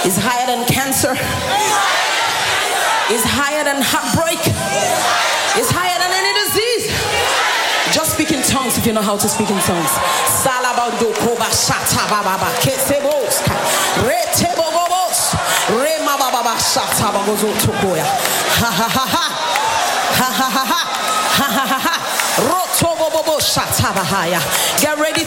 Is higher than cancer. Is higher than heartbreak. Is higher than any disease. Just speak in tongues if you know how to speak in tongues. Salabando koba shata baba kesebos retebogobos rema baba shata bagozo tokoya. Ha ha ha ha ha ha ha ha ha ha ha. Rotobobo shata bahaya. Get ready